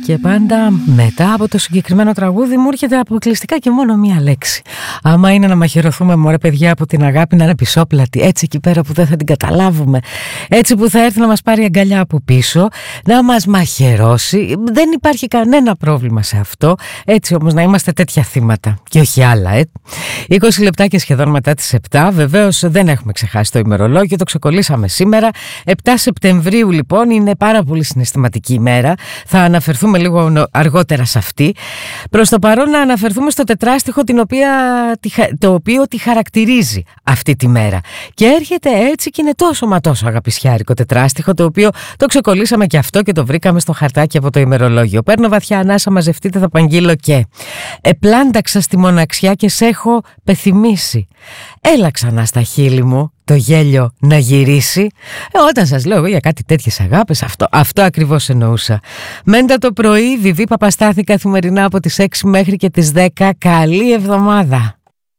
Και πάντα μετά από το συγκεκριμένο τραγούδι μου έρχεται αποκλειστικά και μόνο μία λέξη. Άμα είναι να μαχαιρωθούμε, μωρέ παιδιά, από την αγάπη, να είναι πισόπλατη, έτσι εκεί πέρα που δεν θα την καταλάβουμε, έτσι που θα έρθει να μας πάρει αγκαλιά από πίσω, να μας μαχαιρώσει, δεν υπάρχει κανένα πρόβλημα σε αυτό. Έτσι όμως να είμαστε τέτοια θύματα και όχι άλλα. 20 λεπτάκια σχεδόν μετά τις 7, βεβαίως δεν έχουμε ξεχάσει το ημερολόγιο, το ξεκολλήσαμε σήμερα. 7 Σεπτεμβρίου λοιπόν, είναι πάρα πολύ συναισθηματική ημέρα. Θα αναφερθούμε λίγο αργότερα σε αυτή. Προς το παρόν να αναφερθούμε στο τετράστιχο το οποίο τη χαρακτηρίζει αυτή τη μέρα. Και έρχεται έτσι και είναι τόσο μα τόσο αγαπησιάρικο τετράστιχο, το οποίο το ξεκολλήσαμε και αυτό και το βρήκαμε στο χαρτάκι από το ημερολόγιο. Παίρνω βαθιά ανάσα, μαζευτείτε, θα παγγείλω και επλάνταξα στη μοναξιά και σε έχω πεθυμίσει. Έλα ξανά στα χείλη μου το γέλιο να γυρίσει. Όταν σας λέω για κάτι τέτοιες αγάπες, αυτό ακριβώς εννοούσα. Μέντα το πρωί, Βιβί Παπαστάθη, καθημερινά από τις 6 μέχρι και τις 10. Καλή εβδομάδα.